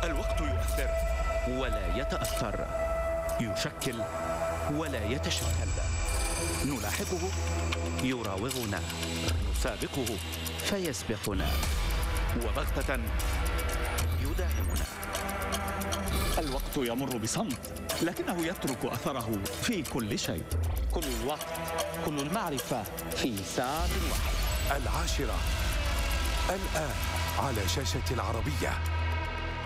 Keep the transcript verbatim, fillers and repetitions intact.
الوقت يؤثر ولا يتأثر، يشكل ولا يتشكل. نلاحقه يراوغنا، نسابقه فيسبقنا، وبغتة يداهمنا. الوقت يمر بصمت، لكنه يترك أثره في كل شيء. كل الوقت، كل المعرفة في ساعة واحدة. العاشرة الآن على شاشة العربية.